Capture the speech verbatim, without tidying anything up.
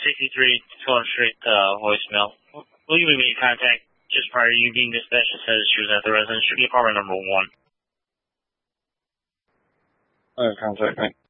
sixty-three twelfth Street uh, voicemail. Will you be in contact just prior to you being dispatched? It says she was at the residence. Should be apartment number one. Uh, contact me.